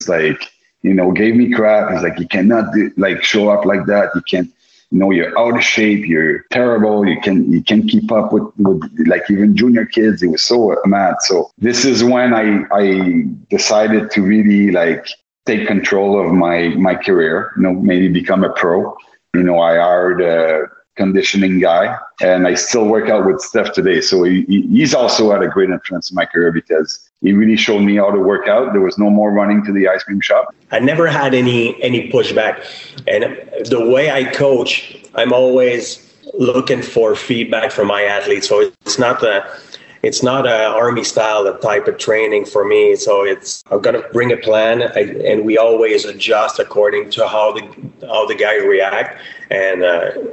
like, gave me crap. He's like, you cannot show up like that. You can't, you're out of shape. You're terrible. You can't keep up with like even junior kids. He was so mad. So this is when I decided to really like take control of my career, maybe become a pro. I hired a conditioning guy, and I still work out with Steph today. So he's also had a great influence in my career because he really showed me how to work out. There was no more running to the ice cream shop. I never had any pushback. And the way I coach, I'm always looking for feedback from my athletes. So it's not a army style type of training for me. So I'm gonna bring a plan, and we always adjust according to how the guy react. And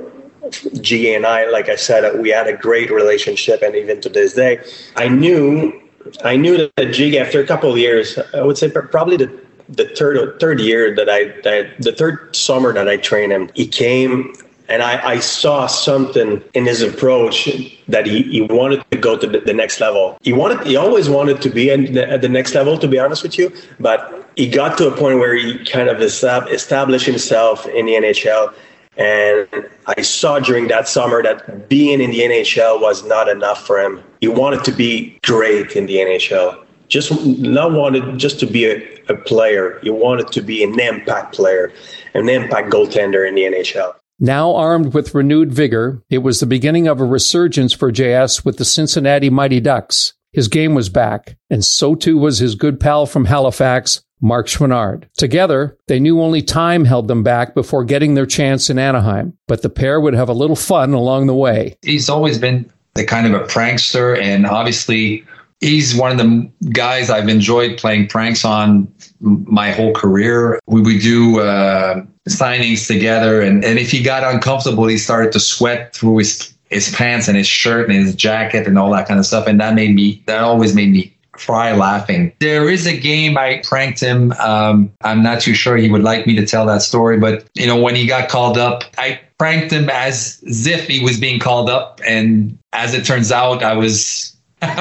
G and I, like I said, we had a great relationship, and even to this day, I knew that Jig, after a couple of years, I would say probably the third year the third summer that I trained him, he came. And I saw something in his approach that he wanted to go to the next level. He always wanted to be at the next level, to be honest with you. But he got to a point where he kind of established himself in the NHL. And I saw during that summer that being in the NHL was not enough for him. He wanted to be great in the NHL. Not wanted just to be a player. He wanted to be an impact player, an impact goaltender in the NHL. Now armed with renewed vigor, it was the beginning of a resurgence for JS with the Cincinnati Mighty Ducks. His game was back, and so too was his good pal from Halifax, Mark Schwinnard. Together, they knew only time held them back before getting their chance in Anaheim, but the pair would have a little fun along the way. He's always been the kind of a prankster, and obviously he's one of the guys I've enjoyed playing pranks on my whole career. We would do signings together, and if he got uncomfortable, he started to sweat through his pants and his shirt and his jacket and all that kind of stuff. And that always made me cry laughing. There is a game I pranked him. I'm not too sure he would like me to tell that story, but when he got called up, I pranked him as if he was being called up. And as it turns out, I was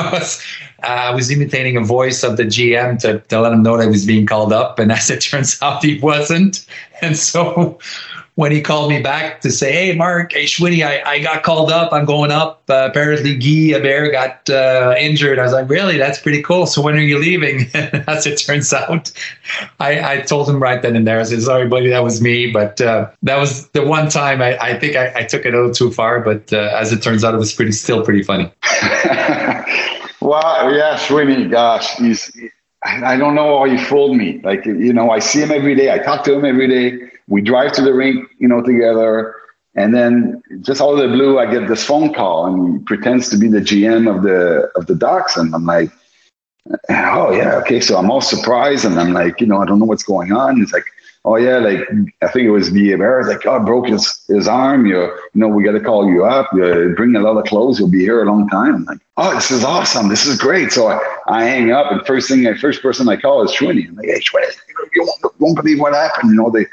imitating a voice of the GM to let him know that he was being called up. And as it turns out, he wasn't. And so when he called me back to say, hey, Mark, hey, Schwinny, I got called up. I'm going up. Apparently, Guy Hebert got injured. I was like, really? That's pretty cool. So when are you leaving? As it turns out, I told him right then and there. I said, sorry, buddy, that was me. But that was the one time I think I took it a little too far. But as it turns out, it was still pretty funny. Well, yeah, Schwinny, gosh, I don't know how he fooled me. Like, I see him every day. I talk to him every day. We drive to the rink, together. And then just out of the blue, I get this phone call, and he pretends to be the GM of the Ducks. And I'm like, oh, yeah, okay. So I'm all surprised. And I'm like, I don't know what's going on. It's like, oh, yeah, like, I think it was the Hebert. Like, oh, broke his arm. We got to call you up. Bring a lot of clothes. You'll be here a long time. I'm like, oh, this is awesome. This is great. So I hang up, and first person I call is Schwinny. I'm like, hey, Schwinny, you won't believe what happened.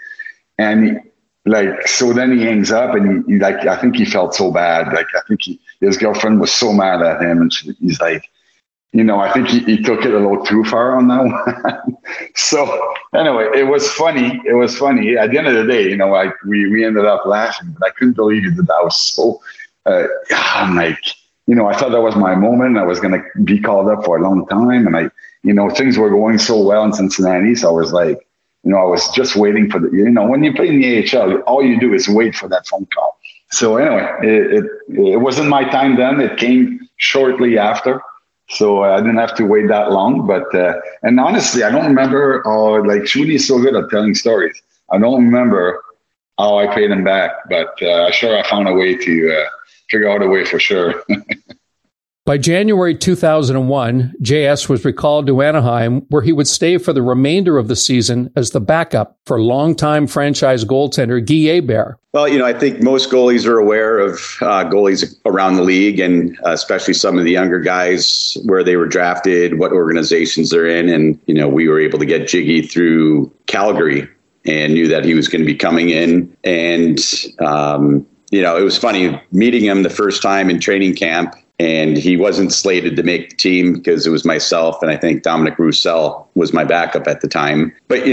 So then he hangs up, and he I think he felt so bad. Like, I think his girlfriend was so mad at him, and he's like, I think he took it a little too far on that one. So anyway, it was funny. At the end of the day, we ended up laughing, but I couldn't believe it. That was so, I'm like, I thought that was my moment. I was going to be called up for a long time. And things were going so well in Cincinnati. So I was like, I was just waiting for when you play in the AHL, all you do is wait for that phone call. So anyway, it wasn't my time then. It came shortly after. So I didn't have to wait that long. But, and honestly, I don't remember Schwinny is so good at telling stories. I don't remember how I paid him back, but sure, I found a way to figure out a way for sure. By January 2001, JS was recalled to Anaheim, where he would stay for the remainder of the season as the backup for longtime franchise goaltender Guy Hebert. Well, I think most goalies are aware of goalies around the league, and especially some of the younger guys, where they were drafted, what organizations they're in. And, we were able to get Jiggy through Calgary and knew that he was going to be coming in. And, it was funny meeting him the first time in training camp. And he wasn't slated to make the team because it was myself, and I think Dominic Roussel was my backup at the time. But,